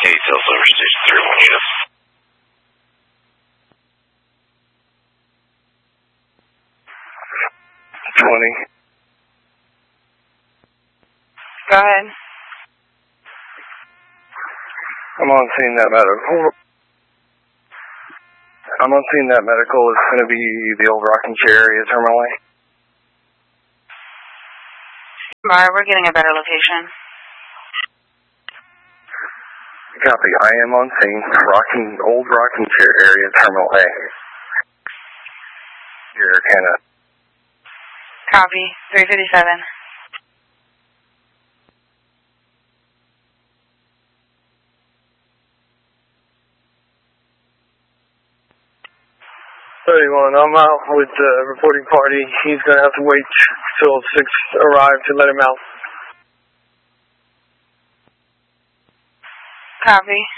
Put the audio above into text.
Tell Silver Station 31 units. Go ahead. I'm on scene that medical. I'm on scene that medical is going to be the old rocking chair area, Terminal A. Alright, we're getting a better location. Copy. I am on scene. Old rocking chair area, Terminal A. You're kind of. Copy. 357. I'm out with the reporting party. He's going to have to wait till 6 arrive to let him out. Copy.